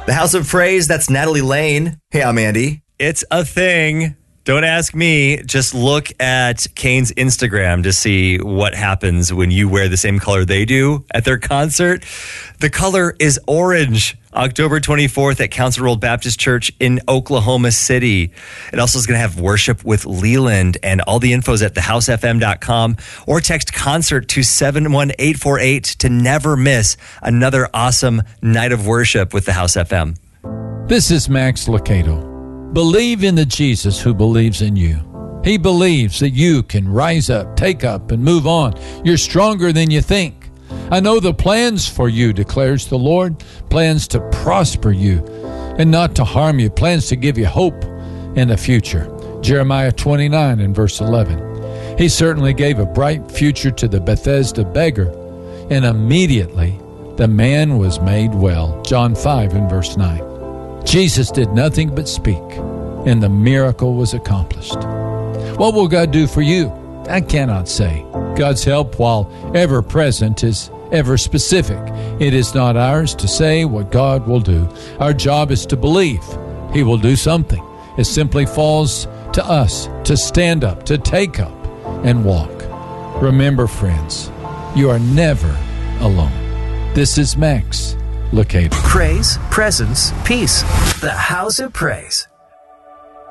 The House of Praise, that's Natalie Lane. Hey, I'm Andy. It's a thing. Don't ask me. Just look at Kane's Instagram to see what happens when you wear the same color they do at their concert. The color is orange. October 24th at Council Road Baptist Church in Oklahoma City. It also is going to have worship with Leland, and all the info is at thehousefm.com, or text concert to 71848 to never miss another awesome night of worship with the House FM. This is Max Lucado. Believe in the Jesus who believes in you. He believes that you can rise up, take up, and move on. You're stronger than you think. I know the plans for you, declares the Lord, plans to prosper you and not to harm you, plans to give you hope in the future. Jeremiah 29 and verse 11. He certainly gave a bright future to the Bethesda beggar, and immediately the man was made well. John 5 and verse 9. Jesus did nothing but speak, and the miracle was accomplished. What will God do for you? I cannot say. God's help, while ever present, is ever specific. It is not ours to say what God will do. Our job is to believe He will do something. It simply falls to us to stand up, to take up, and walk. Remember, friends, you are never alone. This is Max Lucado. Praise, presence, peace. The House of Praise.